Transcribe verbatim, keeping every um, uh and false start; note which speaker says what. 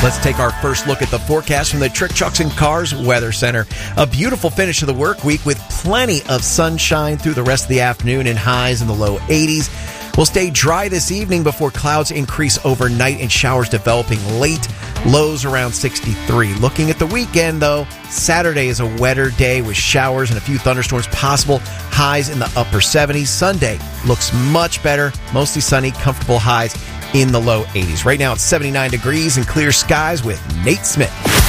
Speaker 1: Let's take our first look at the forecast from the Trick Trucks and Cars Weather Center. A beautiful finish of the work week with plenty of sunshine through the rest of the afternoon and highs in the low eighties. We'll stay dry this evening before clouds increase overnight and showers developing late. Lows around sixty-three. Looking at the weekend, though, Saturday is a wetter day with showers and a few thunderstorms possible. Highs in the upper seventies. Sunday looks much better. Mostly sunny, comfortable highs in the low eighties. Right now it's seventy-nine degrees and clear skies with Nate Smith.